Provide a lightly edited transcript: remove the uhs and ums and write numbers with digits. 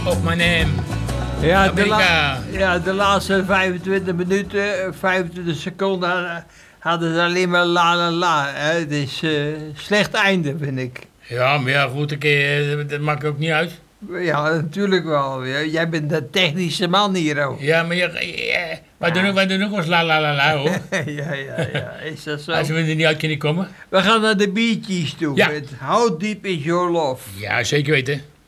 of my name. Ja, Amerika. de laatste 25 minuten, 25 seconden hadden ze alleen maar la la la. Hè. Het is slecht einde, vind ik. Ja, maar ja, goed, dat maakt ook niet uit. Ja, natuurlijk wel. Jij bent de technische man hier ook. Ja, maar wij doen ook wel eens la la la la, hoor. ja, is dat zo? Als we er niet uit kunnen komen. We gaan naar de biertjes toe. Ja. Met How Deep Is Your Love? Ja, zeker weten.